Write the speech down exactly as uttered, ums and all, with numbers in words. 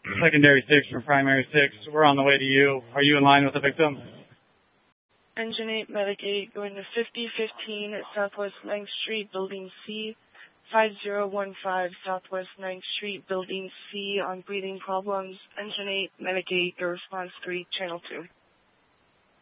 Secondary six from primary six. We're on the way to you. Are you in line with the victim? Engine eight, Medic eight, going to fifty fifteen at Southwest ninth Street, Building C, five zero one five Southwest ninth Street, Building C on breathing problems. Engine eight, Medic eight, your response three, Channel two.